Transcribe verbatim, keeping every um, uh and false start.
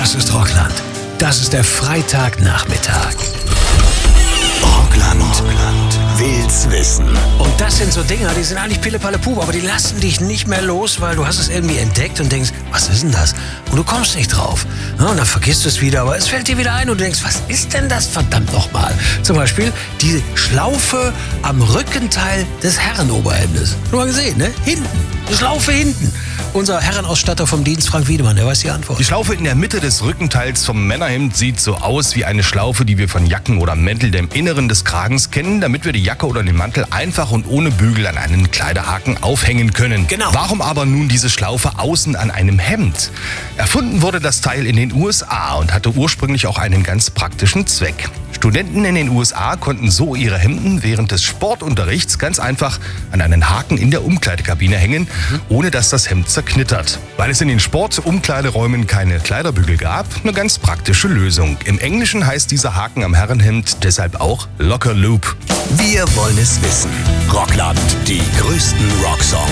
Das ist Rockland. Das ist der Freitagnachmittag. Rockland. Rockland. Will's wissen. Und das sind so Dinger, die sind eigentlich pille-palle-pup, aber die lassen dich nicht mehr los, weil du hast es irgendwie entdeckt und denkst, was ist denn das? Und du kommst nicht drauf. Ja, und dann vergisst du es wieder, aber es fällt dir wieder ein und du denkst, was ist denn das verdammt nochmal? Zum Beispiel die Schlaufe am Rückenteil des Herrenoberhemdes. Schon mal gesehen, ne? Hinten. Die Schlaufe hinten. Unser Herrenausstatter vom Dienst, Frank Wiedemann, der weiß die Antwort. Die Schlaufe in der Mitte des Rückenteils vom Männerhemd sieht so aus wie eine Schlaufe, die wir von Jacken oder Mänteln im Inneren des Kragens kennen, damit wir die Jacke oder den Mantel einfach und ohne Bügel an einen Kleiderhaken aufhängen können. Genau. Warum aber nun diese Schlaufe außen an einem Hemd? Erfunden wurde das Teil in den U S A und hatte ursprünglich auch einen ganz praktischen Zweck. Studenten in den U S A konnten so ihre Hemden während des Sportunterrichts ganz einfach an einen Haken in der Umkleidekabine hängen, mhm. ohne dass das Hemd zerknittert. Weil es in den Sportumkleideräumen keine Kleiderbügel gab, eine ganz praktische Lösung. Im Englischen heißt dieser Haken am Herrenhemd deshalb auch Locker Loop. Wir wollen es wissen. Rockland, die größten Rocksongs.